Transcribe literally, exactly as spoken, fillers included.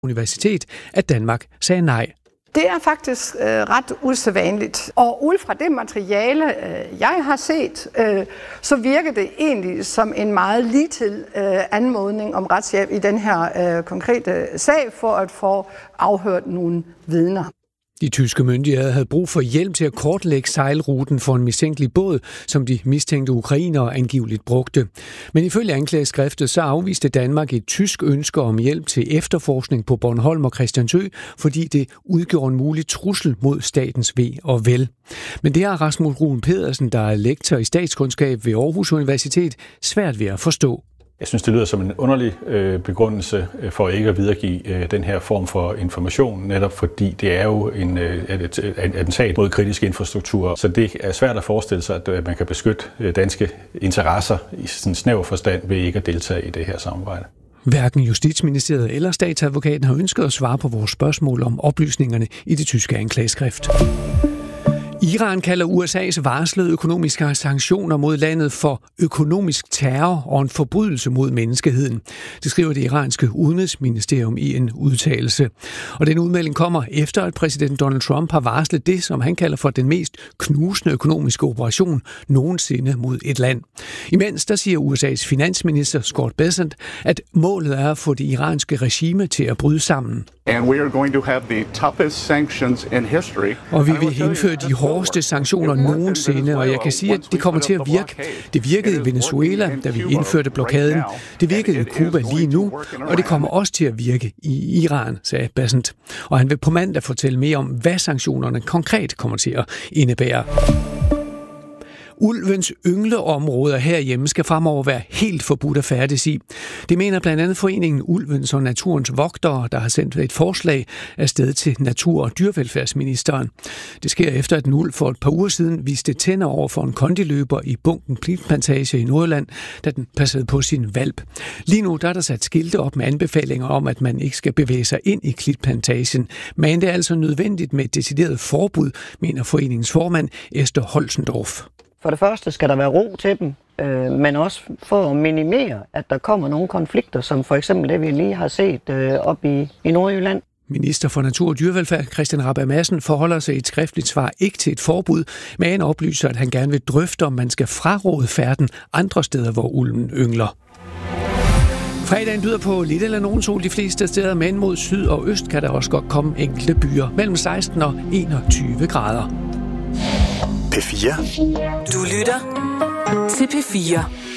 Universitet, at Danmark sagde nej. Det er faktisk øh, ret usædvanligt. Og ud fra det materiale, øh, jeg har set, øh, så virker det egentlig som en meget ligetil øh, anmodning om retshjælp i den her øh, konkrete sag for at få afhørt nogle vidner. De tyske myndigheder havde brug for hjælp til at kortlægge sejlruten for en mistænkelig båd, som de mistænkte ukrainere angiveligt brugte. Men ifølge anklageskriftet så afviste Danmark et tysk ønske om hjælp til efterforskning på Bornholm og Christiansø, fordi det udgjorde en mulig trussel mod statens ve og vel. Men det har Rasmus Ruben Pedersen, der er lektor i statskundskab ved Aarhus Universitet, svært ved at forstå. Jeg synes, det lyder som en underlig øh, begrundelse for ikke at videregive øh, den her form for information, netop fordi det er jo en øh, et, et attentat mod kritisk infrastruktur. Så det er svært at forestille sig, at man kan beskytte øh, danske interesser i sådan snæver forstand ved ikke at deltage i det her samarbejde. Hverken Justitsministeriet eller statsadvokaten har ønsket at svare på vores spørgsmål om oplysningerne i det tyske anklageskrift. Iran kalder U S A's varslede økonomiske sanktioner mod landet for økonomisk terror og en forbrydelse mod menneskeheden. Det skriver det iranske udenrigsministerium i en udtalelse. Og den udmelding kommer efter, at præsident Donald Trump har varslet det, som han kalder for den mest knusende økonomiske operation nogensinde mod et land. Imens der siger U S A's finansminister Scott Bessent, at målet er at få det iranske regime til at bryde sammen. And we are going to have the toughest sanctions in history. Og vi vil indføre de hårdeste sanktioner nogensinde, og jeg kan sige, at det kommer til at virke. Det virkede i Venezuela, da vi indførte blokaden. Det virkede i Cuba lige nu, og det kommer også til at virke i Iran, sagde Bessent. Og han vil på mandag fortælle mere om, hvad sanktionerne konkret kommer til at indebære. Ulvens yngleområder herhjemme skal fremover være helt forbudt at færdes i. Det mener blandt andet foreningen Ulvens og Naturens Vogtere, der har sendt et forslag afsted til natur- og dyrevelfærdsministeren. Det sker efter, at en ulv for et par uger siden viste tænder over for en kondiløber i Bunken Klitplantage i Nordjylland, da den passede på sin hvalp. Lige nu der er der sat skilte op med anbefalinger om, at man ikke skal bevæge sig ind i Klitplantagen. Men det er altså nødvendigt med et decideret forbud, mener foreningens formand Esther Holzendorf. For det første skal der være ro til dem, øh, men også for at minimere, at der kommer nogle konflikter, som for eksempel det, vi lige har set øh, op i, i Nordjylland. Minister for Natur og Dyrevelfærd Christian Rabjerg Madsen forholder sig i et skriftligt svar ikke til et forbud, men oplyser, at han gerne vil drøfte, om man skal fraråde færden andre steder, hvor ulven yngler. Fredagen byder på lidt eller nogen sol de fleste steder, men mod syd og øst kan der også godt komme enkelte byer mellem seksten og enogtyve grader. P fire. Du lytter til P fire.